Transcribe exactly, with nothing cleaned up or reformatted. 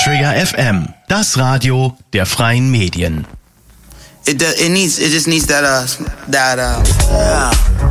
Trigger F M, das Radio der freien Medien. It, it needs, it just needs that, uh, that, uh,